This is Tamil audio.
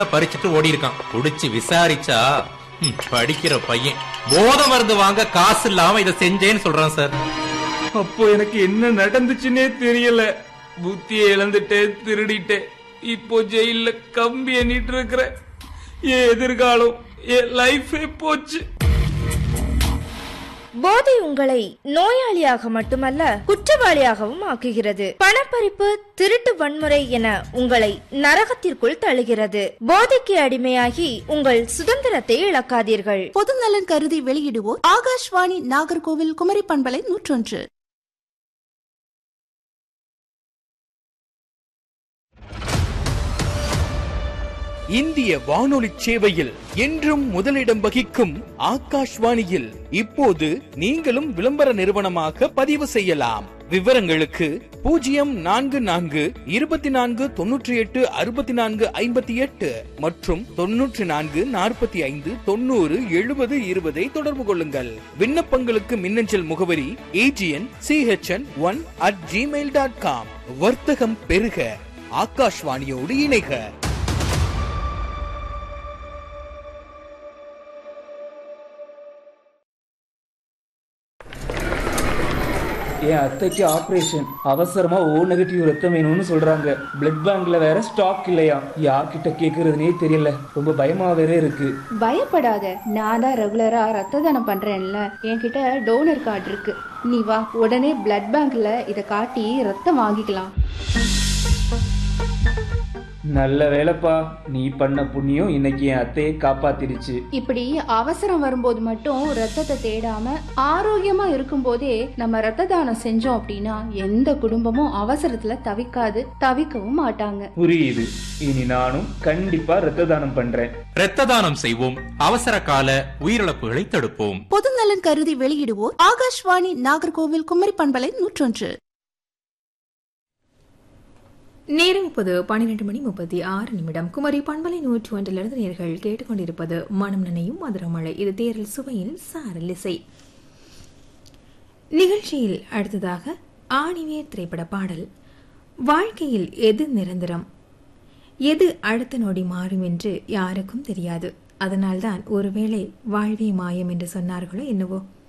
பறிச்சுட்டு ஓடி இருக்கான். குடிச்சு விசாரிச்சா படிக்கிற பையன் போத மருந்து வாங்க காசு இல்லாம இதை செஞ்சேன்னு சொல்றான் சார். அப்போ எனக்கு என்ன நடந்துச்சுன்னே தெரியல. புத்தியை இழந்துட்டேன், திருடிட்டேன். இப்போ ஜெயில கம்பி எண்ணிட்டு இருக்கிற. என் எதிர்காலம், என் லைஃபே போச்சு. போதை உங்களை நோயாளியாக மட்டுமல்ல குற்றவாளியாகவும் ஆக்குகிறது. பணப்பறிப்பு, திருட்டு, வன்முறை என உங்களை நரகத்திற்குள் தள்ளுகிறது. போதைக்கு அடிமையாகி உங்கள் சுதந்திரத்தை இழக்காதீர்கள். பொதுநலன் கருதி வெளியிடுவோர் ஆகாஷ்வாணி நாகர்கோவில் குமரி பண்பலை 101. இந்திய வானொலி சேவையில் என்றும் முதலிடம் வகிக்கும் ஆகாஷ்வாணியில் இப்போது நீங்களும் விளம்பர நிறுவனமாக பதிவு செய்யலாம். விவரங்களுக்கு 0424286458 மற்றும் 9445907020 தொடர்பு கொள்ளுங்கள். விண்ணப்பங்களுக்கு மின்னஞ்சல் முகவரி agn.chn1@gmail.com. வர்த்தகம் பெருக, ஆகாஷ்வாணியோடு இணைக. என் அத்தைக்கு ஆபரேஷன், அவசரமா O நெகட்டிவ் ரத்தம் வேணும்னு சொல்றாங்க. பிளட் பேங்க்ல வேற ஸ்டாக் இல்லையா, யார்கிட்ட கேக்குறதுனே தெரியல. ரொம்ப பயமா வேற இருக்கு. பயப்படாத, நான் தான் ரெகுலரா ரத்த தானம் பண்றேன்ல. என்கிட்ட டோனர் கார்டு இருக்கு. நீ வா, உடனே பிளட் பேங்க்ல இத காட்டி ரத்தம் வாங்கிக்கலாம். நல்ல வேலைப்பா, நீ பண்ண புண்ணியம் இன்னைக்கு என் அத்தையை காப்பாத்திருச்சு. இப்படி அவசரம் வரும்போது மட்டும் ரத்தத்தை தேடாம ஆரோக்கியமா இருக்கும் போதே நம்ம ரத்த தானம் செஞ்சோம் அப்படின்னா எந்த குடும்பமும் அவசரத்துல தவிக்கவும் மாட்டாங்க. புரியுது. இனி நானும் கண்டிப்பா ரத்த தானம் பண்றேன். ரத்த தானம் செய்வோம், அவசர கால உயிரிழப்புகளை தடுப்போம். பொதுநலன் கருதி வெளியிடுவோர் ஆகாஷ்வாணி நாகர்கோவில் குமரி பண்பலை 101. நேரம் இப்போது 12:36. குமரி பண்பலை 101 நேர்கள் கேட்டுக்கொண்டிருப்பது மனம் நனையும் மதுரமழை. இது தேரல் சுவையில் சாரல் இசை நிகழ்ச்சியில். அடுத்ததாக ஆணிவேர் திரைப்பட பாடல். வாழ்க்கையில் எது நிரந்தரம், எது அடுத்த நொடி மாறும் என்று யாருக்கும் தெரியாது. அதனால்தான் ஒருவேளை வாழ்வே மாயம் என்று சொன்னார்களோ என்னவோ.